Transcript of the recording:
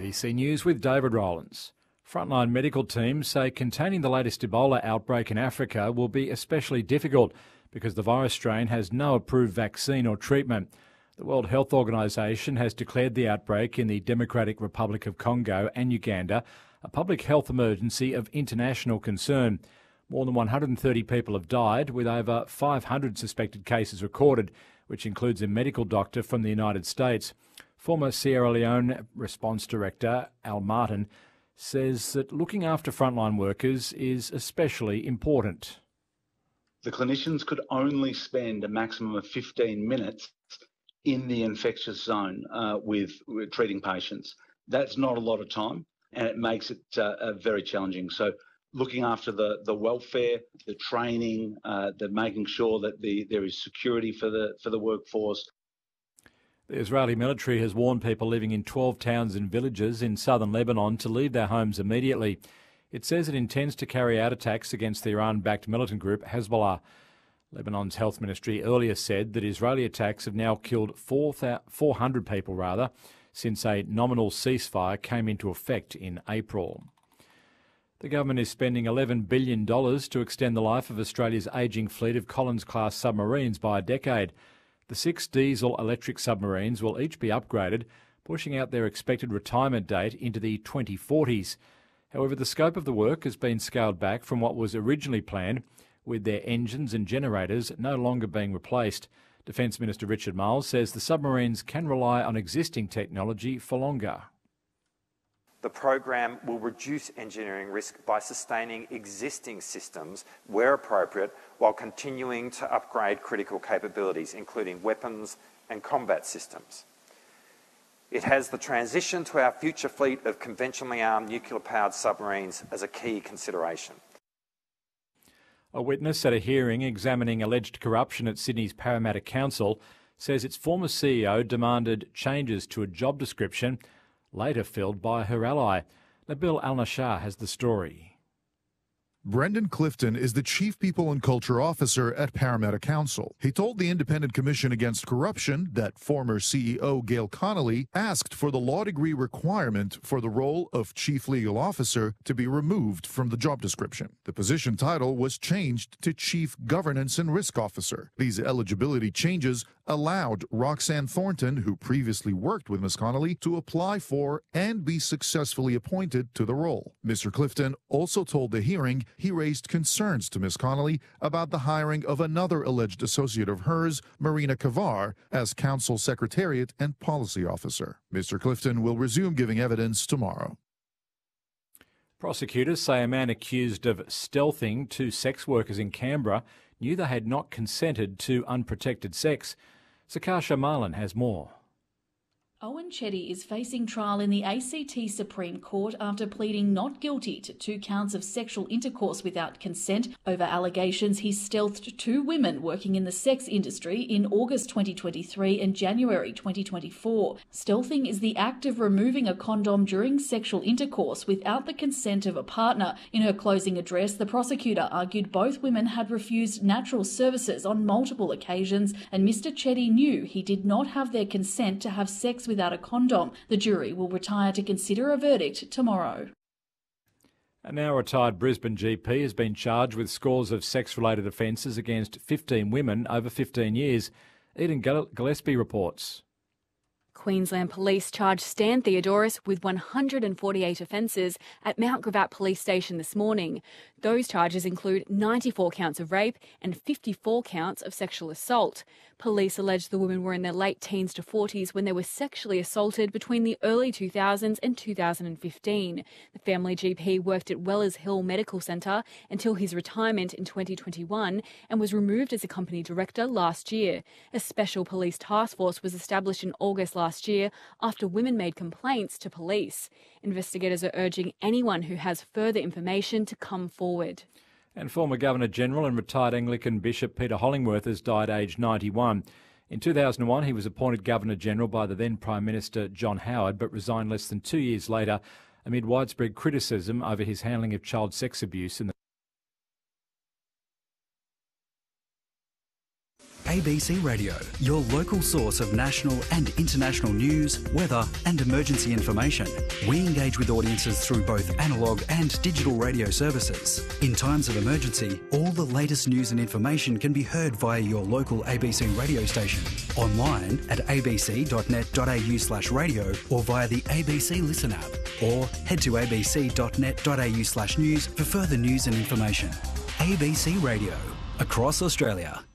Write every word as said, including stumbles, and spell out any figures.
A B C News with David Rowlands. Frontline medical teams say containing the latest Ebola outbreak in Africa will be especially difficult because the virus strain has no approved vaccine or treatment. The World Health Organization has declared the outbreak in the Democratic Republic of Congo and Uganda a public health emergency of international concern. More than one hundred thirty people have died, with over five hundred suspected cases recorded, which includes a medical doctor from the United States. Former Sierra Leone Response Director Al Martin says that looking after frontline workers is especially important. The clinicians could only spend a maximum of fifteen minutes in the infectious zone uh, with, with treating patients. That's not a lot of time, and it makes it uh, uh, very challenging. So looking after the, the welfare, the training, uh, the making sure that the, there is security for the, for the workforce. The Israeli military has warned people living in twelve towns and villages in southern Lebanon to leave their homes immediately. It says it intends to carry out attacks against the Iran-backed militant group Hezbollah. Lebanon's health ministry earlier said that Israeli attacks have now killed four hundred people rather, since a nominal ceasefire came into effect in April. The government is spending eleven billion dollars to extend the life of Australia's ageing fleet of Collins-class submarines by a decade. The six diesel-electric submarines will each be upgraded, pushing out their expected retirement date into the twenty forties. However, the scope of the work has been scaled back from what was originally planned, with their engines and generators no longer being replaced. Defence Minister Richard Marles says the submarines can rely on existing technology for longer. The program will reduce engineering risk by sustaining existing systems where appropriate, while continuing to upgrade critical capabilities, including weapons and combat systems. It has the transition to our future fleet of conventionally armed nuclear-powered submarines as a key consideration. A witness at a hearing examining alleged corruption at Sydney's Parramatta Council says its former C E O demanded changes to a job description later filled by her ally. Nabil Al-Nashar has the story. Brendan Clifton is the Chief People and Culture Officer at Parramatta Council. He told the Independent Commission Against Corruption that former C E O Gail Connolly asked for the law degree requirement for the role of Chief Legal Officer to be removed from the job description. The position title was changed to Chief Governance and Risk Officer. These eligibility changes allowed Roxanne Thornton, who previously worked with Miz Connolly, to apply for and be successfully appointed to the role. Mister Clifton also told the hearing he raised concerns to Miz Connolly about the hiring of another alleged associate of hers, Marina Kavar, as Council Secretariat and Policy Officer. Mister Clifton will resume giving evidence tomorrow. Prosecutors say a man accused of stealthing two sex workers in Canberra knew they had not consented to unprotected sex. Sakasha Marlin has more. Owen Chetty is facing trial in the A C T Supreme Court after pleading not guilty to two counts of sexual intercourse without consent over allegations he stealthed two women working in the sex industry in August twenty twenty-three and January twenty twenty-four. Stealthing is the act of removing a condom during sexual intercourse without the consent of a partner. In her closing address, the prosecutor argued both women had refused natural services on multiple occasions, and Mister Chetty knew he did not have their consent to have sex without a condom. The jury will retire to consider a verdict tomorrow. A now retired Brisbane G P has been charged with scores of sex-related offences against fifteen women over fifteen years. Eden Gillespie reports. Queensland Police charged Stan Theodoris with one hundred forty-eight offences at Mount Gravatt Police Station this morning. Those charges include ninety-four counts of rape and fifty-four counts of sexual assault. Police allege the women were in their late teens to forties when they were sexually assaulted between the early two thousands and two thousand fifteen. The family G P worked at Wellers Hill Medical Centre until his retirement in twenty twenty-one and was removed as a company director last year. A special police task force was established in August last year after women made complaints to police. Investigators are urging anyone who has further information to come forward. And former Governor-General and retired Anglican Bishop Peter Hollingworth has died aged ninety-one. In two thousand one, he was appointed Governor-General by the then Prime Minister John Howard, but resigned less than two years later amid widespread criticism over his handling of child sex abuse in the A B C Radio, your local source of national and international news, weather and emergency information. We engage with audiences through both analogue and digital radio services. In times of emergency, all the latest news and information can be heard via your local A B C radio station, online at abc.net.au slash radio or via the A B C Listen app, or head to abc.net.au slash news for further news and information. A B C Radio, across Australia.